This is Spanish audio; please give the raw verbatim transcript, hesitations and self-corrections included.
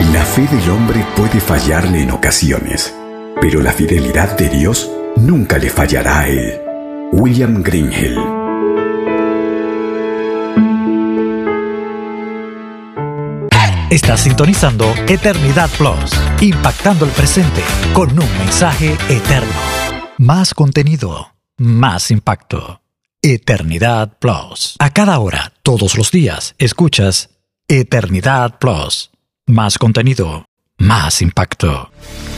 La fe del hombre puede fallarle en ocasiones, pero la fidelidad de Dios nunca le fallará a él. William Greenhill. Estás sintonizando Eternidad Plus, impactando el presente con un mensaje eterno. Más contenido, más impacto. Eternidad Plus. A cada hora, todos los días, escuchas Eternidad Plus. Más contenido, más impacto.